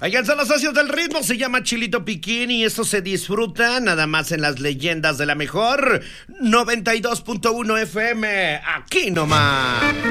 Oigan, son los socios del ritmo, se llama Chilito Piquín y eso se disfruta nada más en las leyendas de la mejor 92.1 FM, aquí nomás.